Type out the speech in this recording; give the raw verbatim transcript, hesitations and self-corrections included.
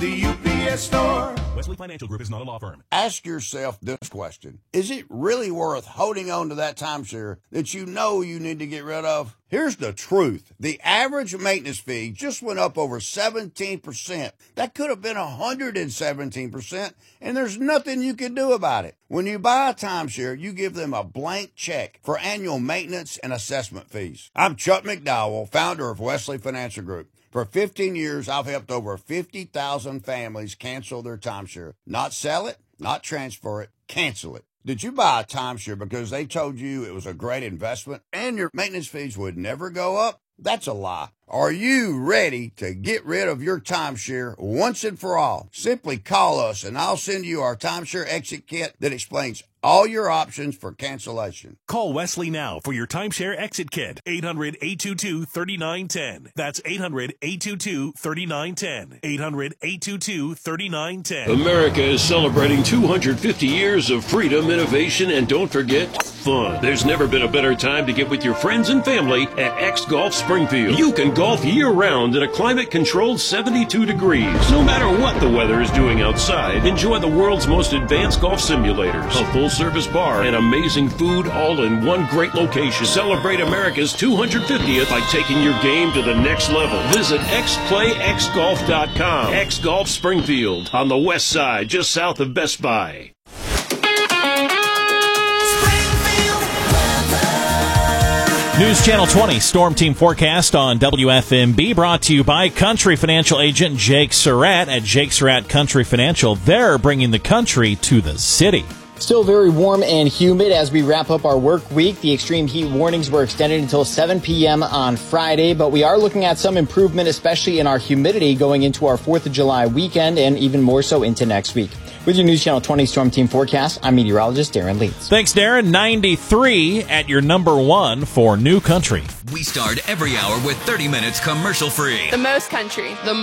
The U P S Store. Wesley Financial Group is not a law firm. Ask yourself this question. Is it really worth holding on to that timeshare that you know you need to get rid of? Here's the truth. The average maintenance fee just went up over seventeen percent. That could have been one hundred seventeen percent, and there's nothing you can do about it. When you buy a timeshare, you give them a blank check for annual maintenance and assessment fees. I'm Chuck McDowell, founder of Wesley Financial Group. For fifteen years, I've helped over fifty thousand families cancel their timeshare. Not sell it, not transfer it, cancel it. Did you buy a timeshare because they told you it was a great investment and your maintenance fees would never go up? That's a lie. Are you ready to get rid of your timeshare once and for all? Simply call us and I'll send you our timeshare exit kit that explains all your options for cancellation. Call Wesley now for your timeshare exit kit. eight hundred, eight two two, three nine one zero. That's eight hundred, eight two two, three nine one zero. eight hundred, eight two two, three nine one zero. America is celebrating two hundred fifty years of freedom, innovation, and don't forget, fun. There's never been a better time to get with your friends and family at X Golf Springfield. You can golf year-round in a climate-controlled seventy-two degrees. No matter what the weather is doing outside, enjoy the world's most advanced golf simulators, a full-service bar, and amazing food all in one great location. Celebrate America's two hundred fiftieth by taking your game to the next level. Visit x play x golf dot com. X Golf Springfield on the west side, just south of Best Buy. News Channel twenty Storm Team Forecast on W F M B, brought to you by Country Financial agent Jake Surratt at Jake Surratt Country Financial. They're bringing the country to the city. Still very warm and humid as we wrap up our work week. The extreme heat warnings were extended until seven p.m. on Friday, but we are looking at some improvement, especially in our humidity going into our fourth of July weekend and even more so into next week. With your News Channel twenty Storm Team Forecast, I'm meteorologist Darren Leeds. Thanks, Darren. ninety-three at your number one for New Country. We start every hour with thirty minutes commercial free. The most country. The